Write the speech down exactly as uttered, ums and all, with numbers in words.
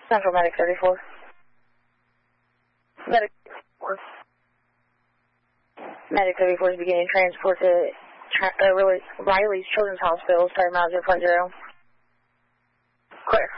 Central Medic thirty-four. Medic thirty-four. Medic thirty-four is beginning transport to uh, Riley's Children's Hospital, starting out zero point zero. Clear.